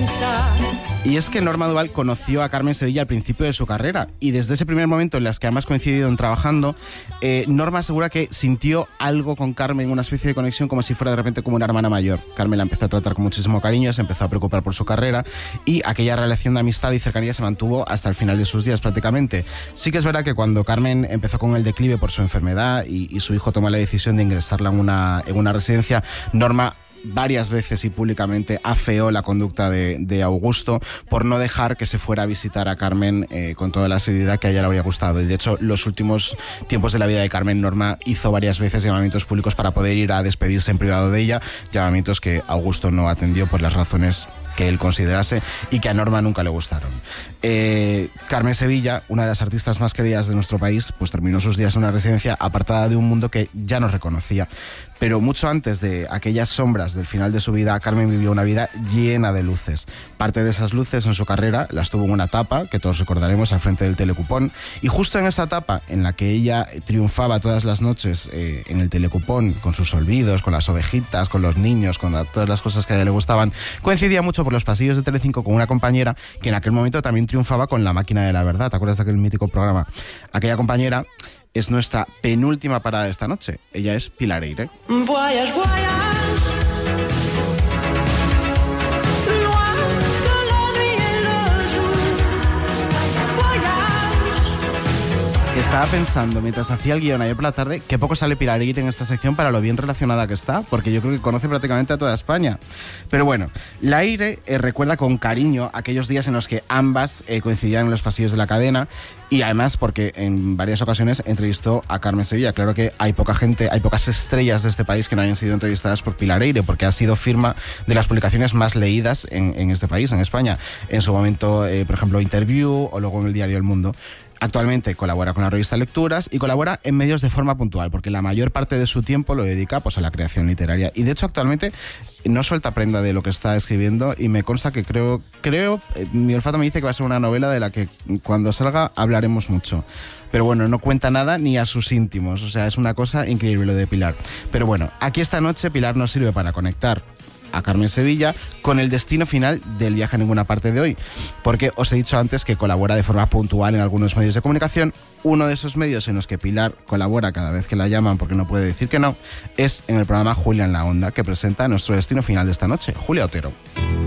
Y es que Norma Duval conoció a Carmen Sevilla al principio de su carrera y desde ese primer momento en las que además coincidieron trabajando, Norma asegura que sintió algo con Carmen, una especie de conexión como si fuera de repente como una hermana mayor. Carmen la empezó a tratar con muchísimo cariño, se empezó a preocupar por su carrera y aquella relación de amistad y cercanía se mantuvo hasta el final de sus días prácticamente. Sí que es verdad que cuando Carmen empezó con el declive por su enfermedad y su hijo tomó la decisión de ingresarla en una residencia, Norma varias veces y públicamente afeó la conducta de Augusto por no dejar que se fuera a visitar a Carmen con toda la seriedad que a ella le habría gustado. Y de hecho, los últimos tiempos de la vida de Carmen, Norma hizo varias veces llamamientos públicos para poder ir a despedirse en privado de ella, llamamientos que Augusto no atendió por las razones que él considerase y que a Norma nunca le gustaron. Carmen Sevilla, una de las artistas más queridas de nuestro país, pues terminó sus días en una residencia apartada de un mundo que ya no reconocía. Pero mucho antes de aquellas sombras del final de su vida, Carmen vivió una vida llena de luces. Parte de esas luces en su carrera las tuvo en una etapa que todos recordaremos al frente del Telecupón, y justo en esa etapa en la que ella triunfaba todas las noches en el Telecupón, con sus olvidos, con las ovejitas, con los niños, con todas las cosas que a ella le gustaban, coincidía mucho por los pasillos de Telecinco con una compañera que en aquel momento también triunfaba con La Máquina de la Verdad. ¿Te acuerdas de aquel mítico programa? Aquella compañera es nuestra penúltima parada de esta noche. Ella es Pilar Eire. Voyage, voyage. Estaba pensando mientras hacía el guión ayer por la tarde que poco sale Pilar Eire en esta sección para lo bien relacionada que está, porque yo creo que conoce prácticamente a toda España. Pero bueno, la Eire recuerda con cariño aquellos días en los que ambas coincidían en los pasillos de la cadena, y además porque en varias ocasiones entrevistó a Carmen Sevilla. Claro que hay poca gente, hay pocas estrellas de este país que no hayan sido entrevistadas por Pilar Eire, porque ha sido firma de las publicaciones más leídas en este país, en España. En su momento, por ejemplo, Interview o luego en el diario El Mundo. Actualmente colabora con la revista Lecturas y colabora en medios de forma puntual, porque la mayor parte de su tiempo lo dedica pues a la creación literaria. Y de hecho actualmente no suelta prenda de lo que está escribiendo, y me consta que creo, mi olfato me dice que va a ser una novela de la que cuando salga hablaremos mucho. Pero bueno, no cuenta nada ni a sus íntimos, o sea, es una cosa increíble lo de Pilar. Pero bueno, aquí esta noche Pilar nos sirve para conectar a Carmen Sevilla con el destino final del viaje a ninguna parte de hoy, porque os he dicho antes que colabora de forma puntual en algunos medios de comunicación. Uno de esos medios en los que Pilar colabora cada vez que la llaman, porque no puede decir que no, es en el programa Julia en la Onda, que presenta nuestro destino final de esta noche, Julia Otero.